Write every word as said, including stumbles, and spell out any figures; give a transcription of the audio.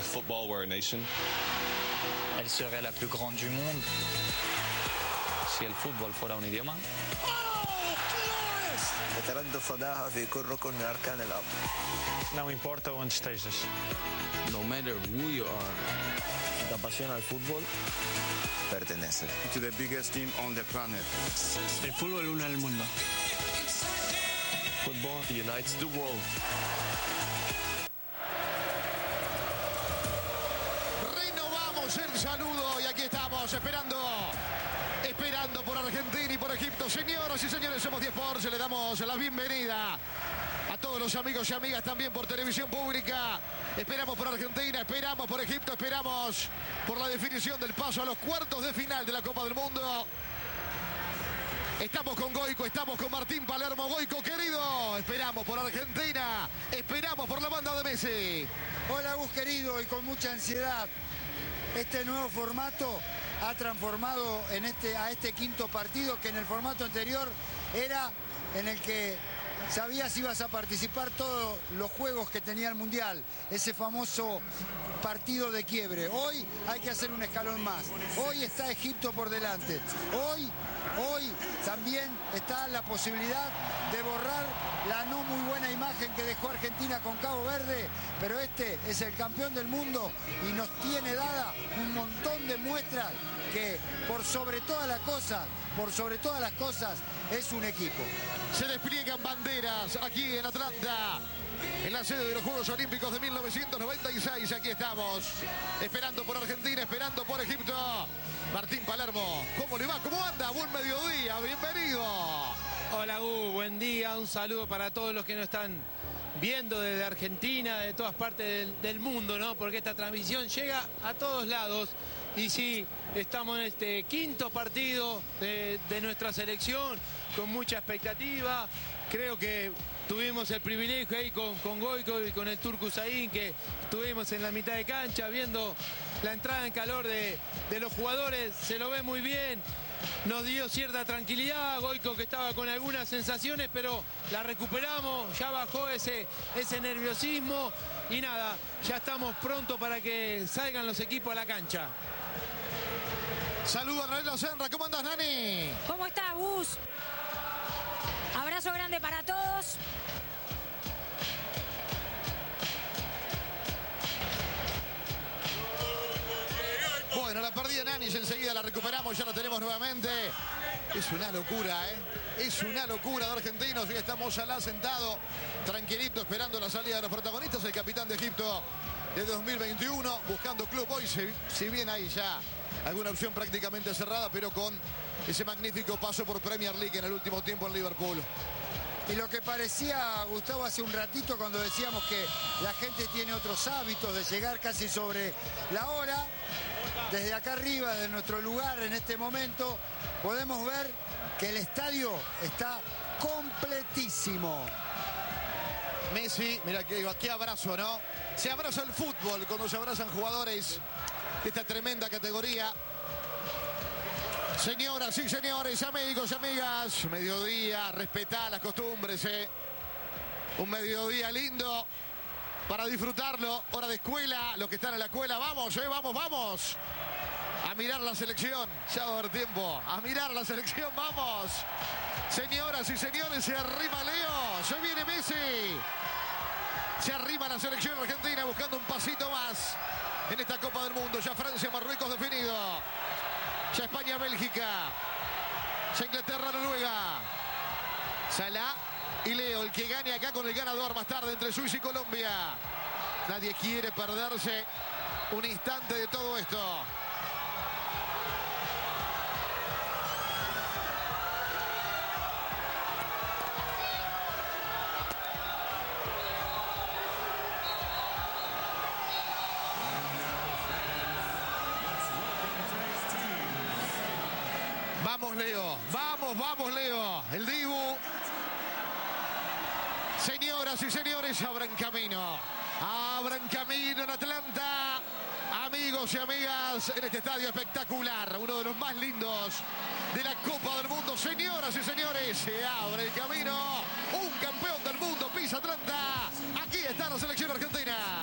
football were a nation, elle serait la plus grande du monde. Si el fútbol fuera un idioma. يتردد فضاها في كل ركن من أركان الأرض. Não importa onde estejas. No matter who you are. Si te apasiona el fútbol, perteneces to the biggest team on the planet. El fútbol une al mundo. football unites the world. Renovamos el saludo y aquí estamos esperando. Esperando por Argentina y por Egipto. Señoras y señores, somos diez Sports. Le damos la bienvenida a todos los amigos y amigas también por televisión pública. Esperamos por Argentina, esperamos por Egipto, esperamos por la definición del paso a los cuartos de final de la Copa del Mundo. Estamos con Goico, estamos con Martín Palermo. Goico, querido, esperamos por Argentina, esperamos por la banda de Messi. Hola, Gus, querido, y con mucha ansiedad. Este nuevo formato ha transformado en este, a este quinto partido, que en el formato anterior era en el que sabías si ibas a participar todos los juegos que tenía el Mundial, ese famoso partido de quiebre. Hoy hay que hacer un escalón más. Hoy está Egipto por delante. Hoy, hoy también está la posibilidad de borrar la no muy buena imagen que dejó Argentina con Cabo Verde, pero este es el campeón del mundo y nos tiene dada un montón de muestras que por sobre todas las cosas, por sobre todas las cosas, es un equipo. Se despliegan banderas aquí en Atlanta, en la sede de los Juegos Olímpicos de mil novecientos noventa y seis. Aquí estamos, esperando por Argentina, esperando por Egipto. Martín Palermo, ¿cómo le va? ¿Cómo anda? Buen mediodía, bienvenido. Hola, Gu, buen día, un saludo para todos los que nos están viendo desde Argentina, de todas partes del, del mundo, ¿no? Porque esta transmisión llega a todos lados. Y sí, estamos en este quinto partido de, de nuestra selección, con mucha expectativa. Creo que tuvimos el privilegio ahí con, con Goico y con el Turco Zain, que estuvimos en la mitad de cancha viendo la entrada en calor de, de los jugadores. Se lo ve muy bien, nos dio cierta tranquilidad. Goico, que estaba con algunas sensaciones, pero la recuperamos, ya bajó ese, ese nerviosismo. Y nada, ya estamos prontos para que salgan los equipos a la cancha. Saludos a Nani Senra, ¿cómo andas, Nani? ¿Cómo estás, Gus? Abrazo grande para todos. Bueno, la perdida Nani, enseguida la recuperamos, ya la tenemos nuevamente. Es una locura, ¿eh? Es una locura de argentinos. Y estamos allá sentado, tranquilito, esperando la salida de los protagonistas. El capitán de Egipto de dos mil veintiuno, buscando club hoy, si, si bien ahí ya alguna opción prácticamente cerrada, pero con ese magnífico paso por Premier League en el último tiempo en Liverpool. Y lo que parecía, Gustavo, hace un ratito cuando decíamos que la gente tiene otros hábitos de llegar casi sobre la hora, desde acá arriba, de nuestro lugar en este momento, podemos ver que el estadio está completísimo. Messi, mira qué, qué abrazo, ¿no? Se abraza el fútbol cuando se abrazan jugadores de esta tremenda categoría. Señoras y señores, amigos y amigas, mediodía, respetá las costumbres, ¿eh? Un mediodía lindo para disfrutarlo. Hora de escuela, los que están en la escuela, vamos, ¿eh? Vamos, vamos. A mirar la selección, ya va a haber tiempo. A mirar la selección, vamos. Señoras y señores, se arrima Leo, se viene Messi. Se arrima la selección argentina buscando un pasito más en esta Copa del Mundo. Ya Francia, Marruecos definido. Ya España, Bélgica. Ya Inglaterra, Noruega. Salah y Leo, el que gane acá con el ganador más tarde entre Suiza y Colombia. Nadie quiere perderse un instante de todo esto. Vamos, Leo. Vamos, vamos, Leo. El Dibu. Señoras y señores, abran camino. Abran camino en Atlanta. Amigos y amigas, en este estadio espectacular. Uno de los más lindos de la Copa del Mundo. Señoras y señores, se abre el camino. Un campeón del mundo pisa Atlanta. Aquí está la selección argentina.